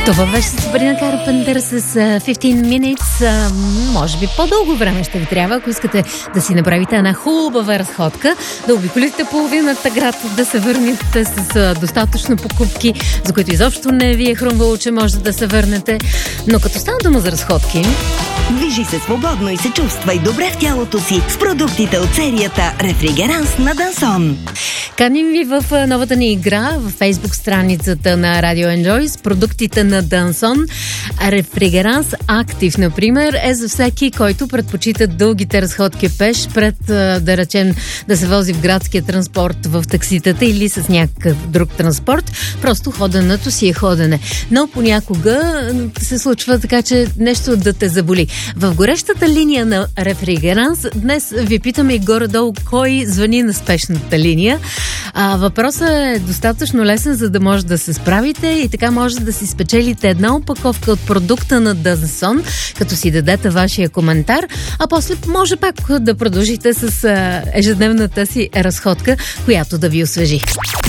Това беше Sabrina Carpenter с 15 Minutes. Може би по-дълго време ще ви трябва, ако искате да си направите една хубава разходка, да обиколите половината град, да се върнете с достатъчно покупки, за които изобщо не ви е хрумвало, че може да се върнете. Но като стана дума за разходки... Движи се свободно и се чувствай добре в тялото си с продуктите от серията Рефригеранс на Дансон. Каним ви в новата ни игра в Фейсбук страницата на Radio Enjoy с продуктите на Дансон. Рефригеранс Актив, например, е за всеки, който предпочита дългите разходки пеш пред, да речем, да се вози в градския транспорт, в такситата или с някакъв друг транспорт. Просто ходенето си е ходене. Но понякога се случва така, че нещо да те заболи. В горещата линия на Рефригеранс днес ви питаме и горе-долу кой звъни на спешната линия. Въпросът е достатъчно лесен, за да може да се справите и така може да си спечелите една опаковка от продукта на Дансон, като си дадете вашия коментар, а после може пак да продължите с ежедневната си разходка, която да ви освежи.